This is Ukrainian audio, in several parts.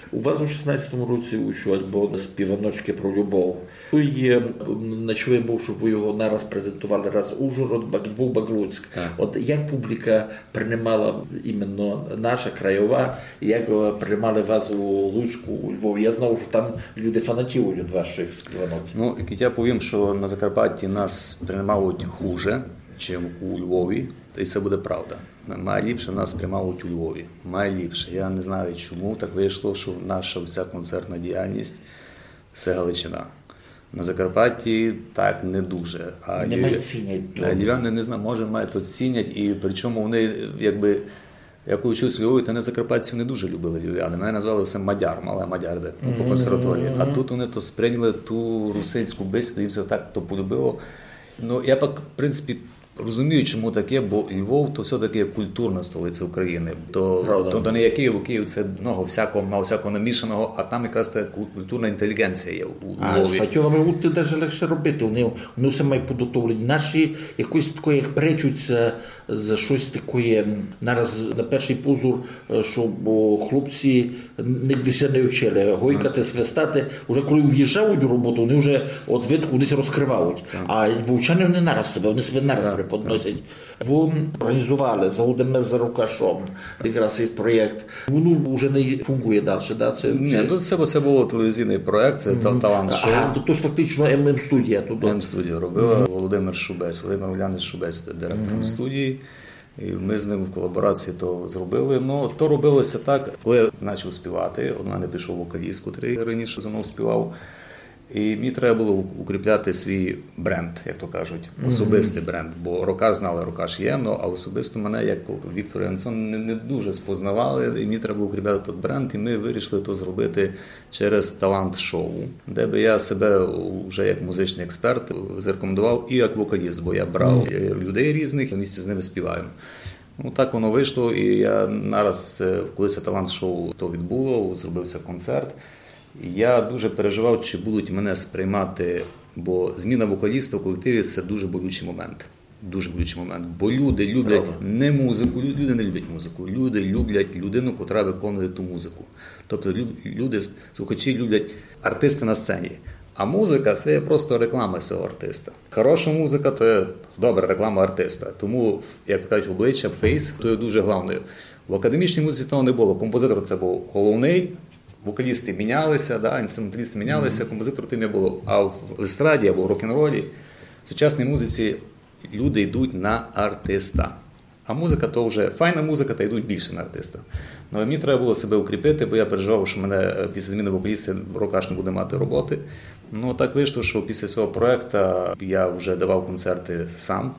У вас у 16-му році вийшов альбом «Співаночки про любов». Є, на що я був, щоб ви його нараз презентували, раз Ужгород, Львов, Богородськ. От як публіка приймала іменно наша, краєва, як приймали вас у Луцьку, у Львові? Я знав, що там люди фанатіюють від ваших співанок. Ну, як я повім, що на Закарпатті нас приймають хуже, ніж у Львові, і це буде правда. Найліпше нас приймають у Львові. Найліпше. Я не знаю, чому так вийшло, що наша вся концертна діяльність – це Галичина. На Закарпатті так не дуже. Не цінять. Львів'яни, не знаю, може, мають то цінять, і причому вони, якби, я коли вчився у Львові, то не закарпатців не дуже любили львів'яни. Мене назвали все мадяр, мале мадяр, де, по консерваторії. А тут вони то сприйняли ту русинську бесіду і все так то полюбило. Ну, я, в принципі, розумію, чому таке, бо Львов – то все-таки культурна столиця України. То не є Київ, Київ – це много всякого намішаного, а там якраз та культурна інтелігенція є у Львові. А з Фатьолами буде навіть легше робити. Вони все мають підготовлені. Наші якось таке, як пречуться за щось таке, нараз на перший позор, щоб хлопці нігдеся не вчили. Гойкати, свистати. Уже коли в'їжджають у роботу, вони вже от видку кудись розкривають. А вовчани вони нараз себе, вони себе нараз преподносять. Ви організували «Заводимо за рукашом», якраз є проєкт. Воно вже не функує далі, да? Ні, це був телевізійний проєкт, це талант-шоу. То ж фактично ММ-студія. ММ-студію робила Володимир Улянич Шубець, директором студії. І ми з ним в колаборації то зробили. Ну, то робилося так, коли я почав співати, от мене пішов вокаліст, який раніше зі мною співав. І мені треба було укріпляти свій бренд, як то кажуть, особистий бренд. Бо Рокаш знали, Рокаш є, а особисто мене, як Віктор Янсон, не дуже спознавали. І мені треба було укріпляти той бренд, і ми вирішили то зробити через талант-шоу, де би я себе вже як музичний експерт зарекомендував і як вокаліст, бо я брав людей різних і місці з ними співаю. Ну, так воно вийшло, і я нараз, коли це талант-шоу то відбуло, зробився концерт. Я дуже переживав, чи будуть мене сприймати, бо зміна вокаліста в колективі – це дуже болючий момент. Дуже болючий момент. Бо люди люблять не музику, люди не люблять музику. Люди люблять людину, яка виконує ту музику. Тобто люди, слухачі люблять артиста на сцені. А музика – це є просто реклама цього артиста. Хороша музика – то є добра реклама артиста. Тому, як кажуть, обличчя, фейс – то є дуже головною. В академічній музиці того не було. Композитор – це був головний. Вокалісти мінялися, інструменталісти мінялися, композитор тим не було. А в естраді або в рок-н-ролі, в сучасній музиці люди йдуть на артиста. А музика то вже файна музика, та йдуть більше на артиста. Ну, мені треба було себе укріпити, бо я переживав, що мене після зміни вокаліста Рокаш не буде мати роботи. Ну, так вийшло, що після цього проєкту я вже давав концерти сам.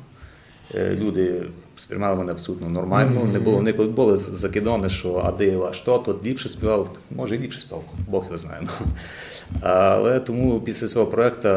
Люди сприймали мене абсолютно нормально. Не було ніколи були закидони, що а де ваш тот ліпше співав, може і ліпше співав, Бог його знає. Але тому після цього проєкту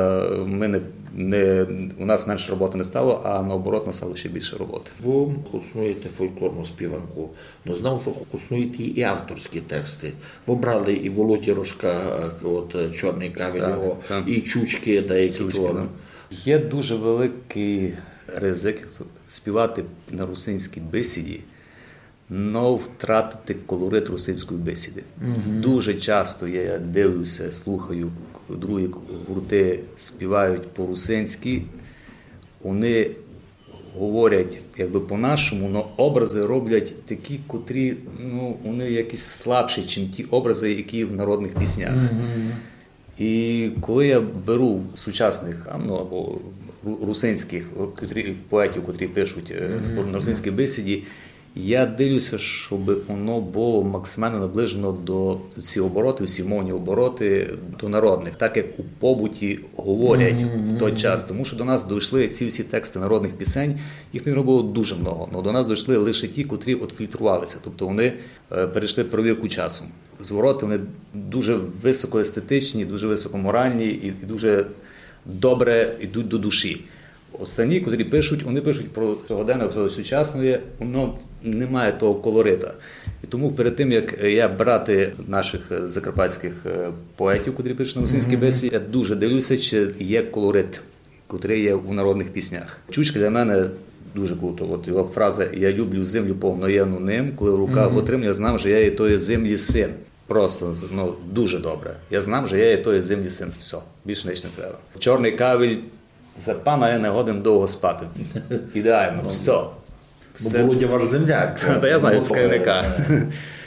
у нас менше роботи не стало, а наоборот нас стало ще більше роботи. Ви куснуєте фольклорну співанку, але знав, що куснуєте і авторські тексти. Ви брали і Володі Рожка, от «Чорний кавель» його, і Чучки, деякі твори. Є дуже великий ризик співати на русинській бесіді, но втратити колорит русинської бесіди. Дуже часто я дивлюся, слухаю, другі гурти співають по-русинськи, вони говорять якби по-нашому, але образи роблять такі, котрі, вони якісь слабші, ніж ті образи, які в народних піснях. І коли я беру сучасних або русинських поетів, котрі пишуть на русинській бесіді, я дивлюся, щоб воно було максимально наближено до ці обороти, всі мовні обороти, до народних, так як у побуті говорять в той час. Тому що до нас дійшли ці всі тексти народних пісень, їх не було дуже много, але до нас дійшли лише ті, котрі фільтрувалися, тобто вони перейшли перевірку часом. Звороти, вони дуже високоестетичні, дуже високоморальні і дуже добре йдуть до душі. Останні, котрі пишуть, вони пишуть про сьогодення, про сучасне, воно не має того колорита. І тому перед тим, як я брати наших закарпатських поетів, котрі пишуть на русинській бесіді, я дуже дивлюся, чи є колорит, котрий є у народних піснях. Чучка для мене дуже круто. От його фраза «Я люблю землю погноєну ним, коли в руках отримав, я знав, що я є тої землі син». Просто дуже добре. Я знав, що я є тої землі син. Все, більше ніч не треба. Чорний кавель за пана я не годен довго спати. Ідеально, все. Бо Володя ваш земляк. Та я знаю, з Кривника.